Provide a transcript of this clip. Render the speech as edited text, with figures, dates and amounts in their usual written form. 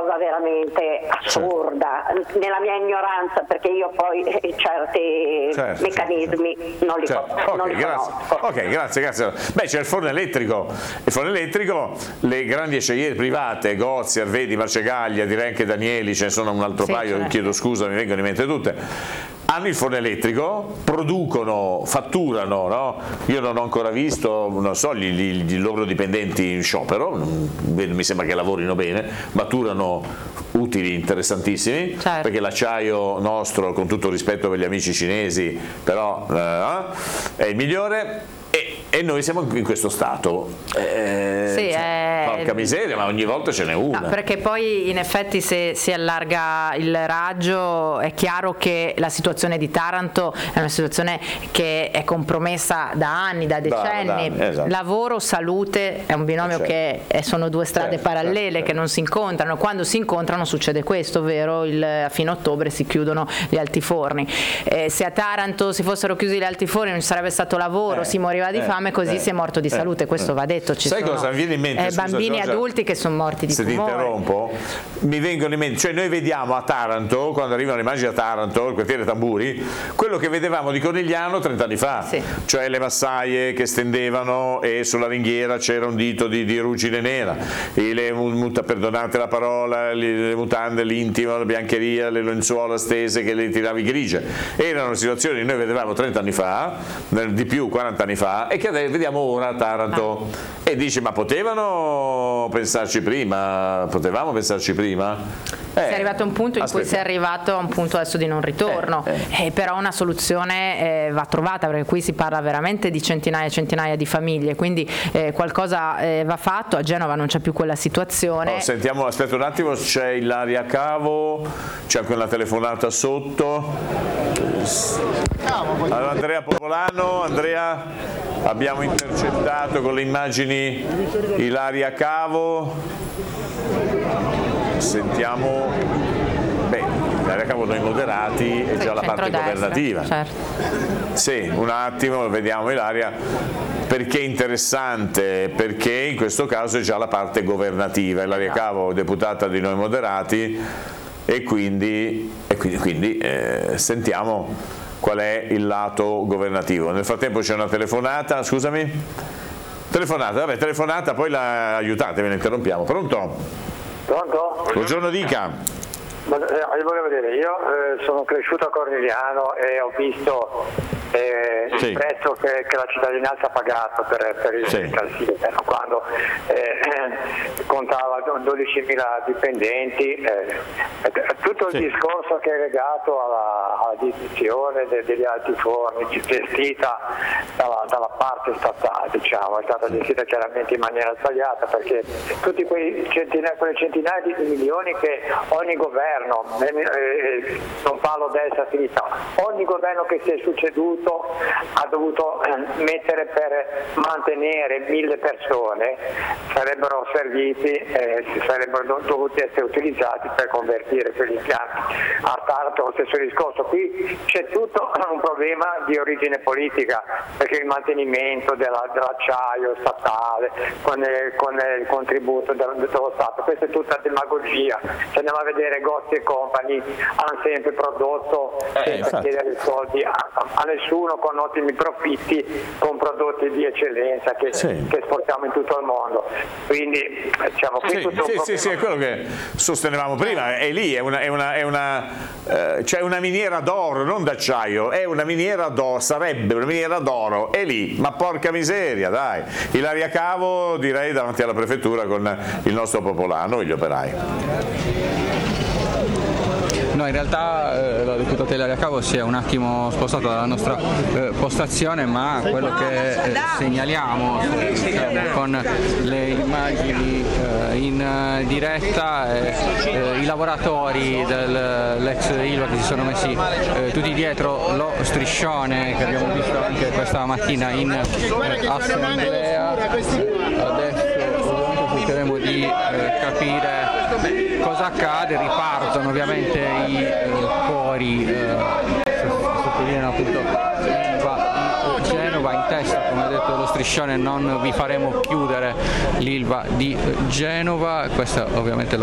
cosa veramente assurda, nella mia ignoranza, perché io poi certi meccanismi non li conosco. Ok, grazie. Beh, c'è il forno elettrico, le grandi acciaiere private, Gozzi, Arvedi, Marcegaglia, direi anche Danieli, ce ne sono un altro paio, chiedo scusa, mi vengono in mente tutte. Hanno il forno elettrico, producono, fatturano, no? Io non ho ancora visto, non so, i loro dipendenti in sciopero, mi sembra che lavorino bene, maturano utili interessantissimi, perché l'acciaio nostro, con tutto rispetto per gli amici cinesi, però è il migliore. E noi siamo in questo stato, porca miseria, ma ogni volta ce n'è una. No, perché poi in effetti se si allarga il raggio è chiaro che la situazione di Taranto è una situazione che è compromessa da anni, da decenni. Esatto. Lavoro, salute è un binomio che sono due strade parallele che non si incontrano. Quando si incontrano succede questo, ovvero a fine ottobre si chiudono gli altiforni. Se a Taranto si fossero chiusi gli altiforni non ci sarebbe stato lavoro, si moriva di fame, così si è morto di salute, questo va detto. Ci sono cosa mi viene in mente, bambini e adulti che sono morti di tumore. Se ti interrompo, mi vengono in mente, cioè noi vediamo a Taranto, quando arrivano le immagini a Taranto, il quartiere Tamburi, quello che vedevamo di Conigliano 30 anni fa, cioè le massaie che stendevano e sulla ringhiera c'era un dito di ruggine nera, perdonate la parola, le mutande, l'intimo, la biancheria, le lenzuola stese che le tiravi grigie. Erano situazioni che noi vedevamo 30 anni fa, di più 40 anni fa, e che vediamo ora a Taranto. E dici, ma potevamo pensarci prima? Si è arrivato a un punto in cui si è arrivato a un punto adesso di non ritorno, però una soluzione va trovata, perché qui si parla veramente di centinaia e centinaia di famiglie, quindi qualcosa va fatto. A Genova non c'è più quella situazione. Sentiamo, aspetta un attimo, c'è Ilaria Cavo, c'è anche una telefonata sotto. Allora, Andrea Popolano, abbiamo intercettato con le immagini Ilaria Cavo, sentiamo, Ilaria Cavo, noi moderati, è già la parte governativa. Sì, un attimo, vediamo Ilaria, perché è interessante, perché in questo caso è già la parte governativa. Ilaria Cavo, deputata di Noi Moderati, e quindi sentiamo qual è il lato governativo. Nel frattempo c'è una telefonata, scusami? Telefonata, poi la aiutate, ve ne interrompiamo. Pronto? Buongiorno, dica. Io volevo dire, io sono cresciuto a Cornigliano e ho visto il prezzo che la cittadinanza ha pagato per il calcifero, quando contava 12.000 dipendenti, tutto il discorso che è legato alla gestione degli altiforni, gestita dalla parte statale, diciamo, è stata gestita chiaramente in maniera sbagliata, perché tutti quelle centinaia di milioni che ogni governo, non parlo destra sinistra, ogni governo che si è succeduto ha dovuto mettere per mantenere 1.000 persone, sarebbero serviti, sarebbero dovuti essere utilizzati per convertire quegli impianti. A Taranto lo stesso discorso, qui c'è tutto un problema di origine politica, perché il mantenimento dell'acciaio statale con il contributo dello Stato, questa è tutta demagogia. Se andiamo a vedere Gozzi e Company, hanno sempre prodotto senza chiedere soldi a nessuno, con ottimi profitti, con prodotti di eccellenza che esportiamo in tutto il mondo. Quindi diciamo, è quello che sostenevamo prima, è lì, c'è una miniera d'oro, non d'acciaio, è una miniera d'oro, sarebbe una miniera d'oro, è lì, ma porca miseria, dai. Ilaria Cavo, direi, davanti alla prefettura con il nostro Popolano e gli operai. No, in realtà la deputata Ilaria Cavo si è un attimo spostata dalla nostra postazione, ma quello che segnaliamo con le immagini in diretta è i lavoratori dell'ex Ilva che si sono messi tutti dietro lo striscione che abbiamo visto anche questa mattina in assemblea. Adesso cercheremo di capire cosa accade. Ripartono ovviamente i cori, sottolineano appunto l'Ilva di Genova, in testa, come ha detto lo striscione, non vi faremo chiudere l'Ilva di Genova. Questa ovviamente